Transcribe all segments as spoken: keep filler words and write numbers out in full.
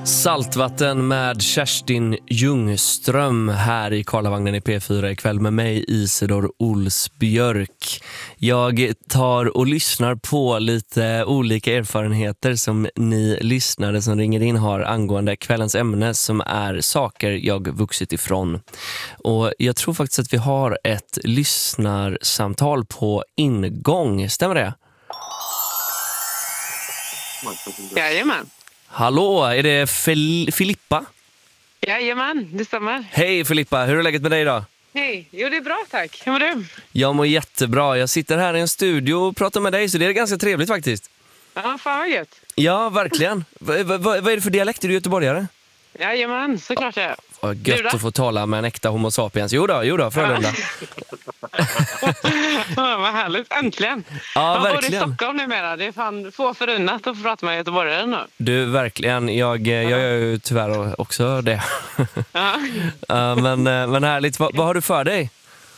Saltvatten med Kerstin Ljungström här i Karlavagnen i P fyra ikväll med mig, Isidor Olsbjörk. Jag tar och lyssnar på lite olika erfarenheter som ni lyssnare som ringer in har angående kvällens ämne som är saker jag vuxit ifrån. Och jag tror faktiskt att vi har ett lyssnarsamtal på ingång. Stämmer det? Jajamän. Hallå, är det Fel- Filippa? Jajamän, det stämmer. Hej Filippa, hur är läget med dig idag? Hej, jo det är bra tack. Hur mår du? Jag mår jättebra, jag sitter här i en studio och pratar med dig så det är ganska trevligt faktiskt. Ja, fan vad gött. Ja, verkligen. v- v- vad är det för dialekt? Är du göteborgare? Jajamän, såklart jag är. Vad Du gött då? att få tala med en äkta homo sapiens. Jo då, jo då, Frölunda. Ja, vad härligt, äntligen. Ja, Jag bor i verkligen. Stockholm numera, det är fan få förunnat att få prata med göteborgare nu. Du, verkligen. Jag, jag gör ju tyvärr också det. Ja. Ja, men, men härligt. Vad, vad har du för dig?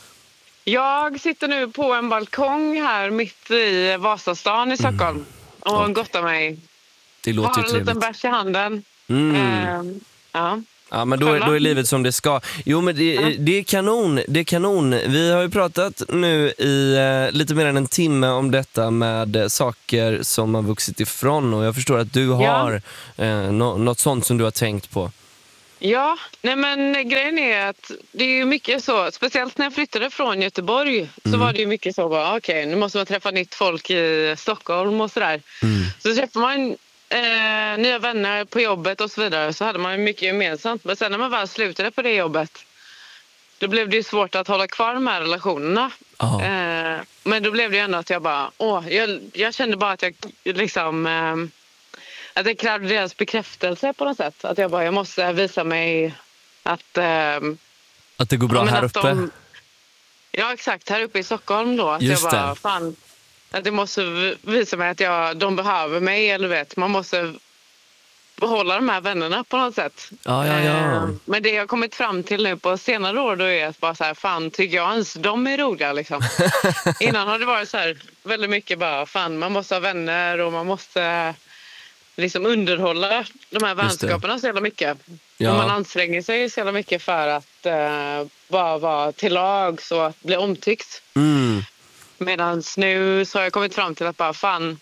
Jag sitter nu på en balkong här mitt i Vasastan i Stockholm och Okej. gottar mig. Det låter Har ju en liten trevligt. bärs i handen. Mm. Ehm, ja. Ja, men då är, då är livet som det ska. Jo, men det, det är kanon. Det är kanon. Vi har ju pratat nu i eh, lite mer än en timme om detta med eh, saker som har vuxit ifrån. Och jag förstår att du har eh, nå- något sånt som du har tänkt på. Ja, nej men grejen är att det är ju mycket så, speciellt när jag flyttade från Göteborg så var det ju mycket så bara okej, nu måste man träffa nytt folk i Stockholm och sådär. Så träffar man eh, nya vänner på jobbet och så vidare så hade man ju mycket gemensamt. Men sen när man väl slutade på det jobbet då blev det ju svårt att hålla kvar de här relationerna. Ja. Eh, men då blev det ju ändå att jag bara, åh, jag, jag kände bara att jag liksom... Eh, Att det krävde deras bekräftelse på något sätt. Att jag bara, jag måste visa mig att... ehm, Att det går bra ja, men här att uppe. de- ja, exakt. Här uppe i Stockholm då. Att Just jag bara, det. fan... Att jag måste v- visa mig att jag, de behöver mig. Eller vet, man måste behålla de här vännerna på något sätt. Ja, ja, ja. Ehm, men det jag har kommit fram till nu på senare år då är att bara så här, fan, tycker jag ens de är roliga liksom. Innan har det varit så här väldigt mycket bara, fan, man måste ha vänner och man måste... liksom underhålla de här vänskaperna så jävla mycket. Ja. Och man anstränger sig så jävla mycket för att uh, bara vara till lag så att bli omtyckt. Mm. Medan nu så har jag kommit fram till att bara fan,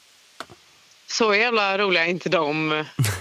så jävla roliga är inte de.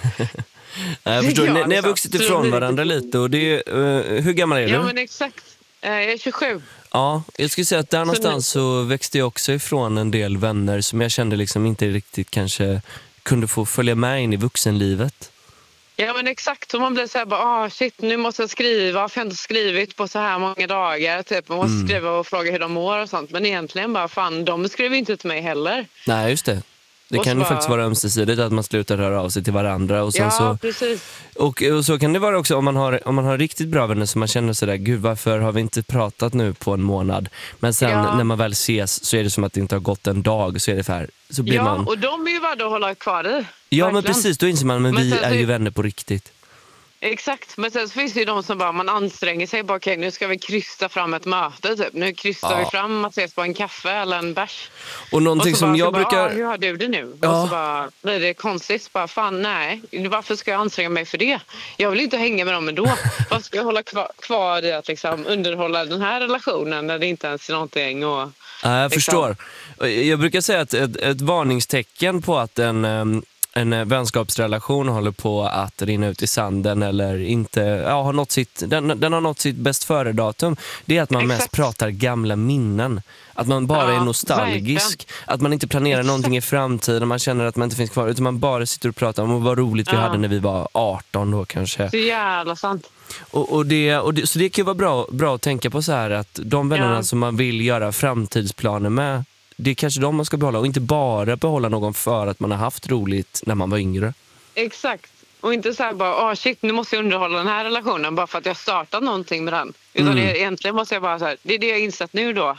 Nej, jag förstår. Ja, Ni, ni har liksom. vuxit Så ifrån det blir varandra lite. Och det är, eh, hur gammal är du? Ja men exakt. Uh, jag är tjugosju. Ja, jag skulle säga att där någonstans så växte jag också ifrån en del vänner som jag kände liksom inte riktigt kanske kunde få följa med in i vuxenlivet. Ja men exakt, så man blir så här bara, ah shit, nu måste jag skriva, varför har jag inte skrivit på så här många dagar, typ, man måste Mm. skriva och fråga hur de mår och sånt, men egentligen bara, fan, de skriver inte till mig heller. Nej, just det. Det Och kan så ju bara- faktiskt vara ömsesidigt att man slutar höra av sig till varandra. Och, sen Ja, så, precis. och, och så kan det vara också om man har, om man har riktigt bra vänner som man känner sådär, gud varför har vi inte pratat nu på en månad? Men sen Ja. när man väl ses så är det som att det inte har gått en dag, så är det för här, så blir Ja, man... och de är ju värda att hålla kvar i. Ja, men Verkligen. precis, då inser man, men, Men vi sen är så- ju vänner på riktigt. Exakt, men sen så finns det ju de som bara, man anstränger sig, bara okej, nu ska vi krysta fram ett möte, typ. Nu krystar Ja. vi fram att ses på en kaffe eller en bärs. Och någonting och så som bara, jag så bara, brukar... "Ah, hur har du det nu?" Ja. Och så bara blir det konstigt, bara fan nej, varför ska jag anstränga mig för det? Jag vill inte hänga med dem ändå. Varför ska jag hålla kvar, kvar i att liksom underhålla den här relationen när det inte ens är någonting och... Ja, jag Liksom. förstår. Jag brukar säga att ett, ett varningstecken på att en, em, en vänskapsrelation håller på att rinna ut i sanden eller inte, ja, har nått sitt, den, den har nått sitt bäst före-datum, det är att man Exakt. mest pratar gamla minnen. Att man bara Ja, är nostalgisk. verkligen. Att man inte planerar Exakt. någonting i framtiden. Man känner att man inte finns kvar. Utan man bara sitter och pratar om vad roligt vi Ja. hade när vi var arton då kanske. Så jävla sant. Och, och det, och det, så det kan ju vara bra, bra att tänka på så här att de vännerna Ja. som man vill göra framtidsplaner med, det är kanske de man ska behålla och inte bara behålla någon för att man har haft roligt när man var yngre. Exakt. Och inte så här bara, åh shit, nu måste jag underhålla den här relationen bara för att jag startat någonting med den. Utan Mm. det, egentligen måste jag bara så här, det är det jag insett nu då.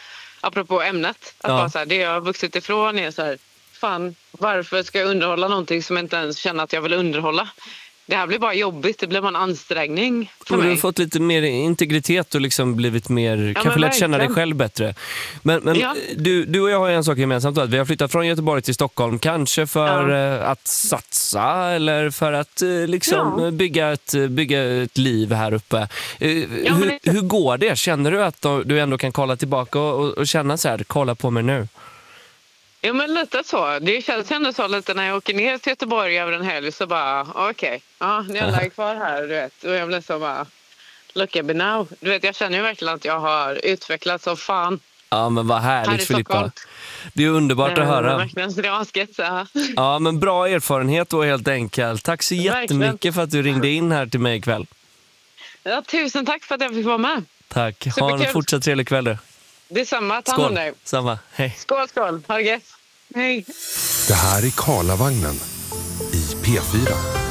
Apropå ämnet. Att Ja. bara så här, det jag har vuxit ifrån är så här, fan, varför ska jag underhålla någonting som jag inte ens känner att jag vill underhålla? det här blir bara jobbigt, det blir bara en ansträngning för Och du mig. har fått lite mer integritet och liksom blivit mer, Ja, kanske men lärt känna dig verkligen. själv bättre. Men, men Ja. du, du och jag har ju en sak gemensamt då, att vi har flyttat från Göteborg till Stockholm, kanske för Ja. eh, att satsa eller för att eh, liksom Ja. bygga, ett, bygga ett liv här uppe. Eh, men hur, det- hur går det? Känner du att du ändå kan kolla tillbaka och, och, och känna så här, kolla på mig nu? Ja, men lite så. Det känns ändå så lite när jag åker ner till Göteborg över en helg så bara, okej, okay, ja, ni alla är kvar här, du vet. Och jag blir så bara, look at me now. Du vet, jag känner ju verkligen att jag har utvecklats som fan Ja, men vad här i härligt Filippa. Stockholm. Det är underbart att höra. Verkligen, så det var asket, så. Ja, men bra erfarenhet då helt enkelt. Tack så jättemycket Verkligen. för att du ringde in här till mig ikväll. Ja, tusen tack för att jag fick vara med. Tack. Ha en Superkul. fortsatt trevlig kväll du. Det är samma, ta hand om Skål. dig. Samma. Hej. Skål, skål. Ha det gött. Hej. Det här är Karlavagnen i P fyra.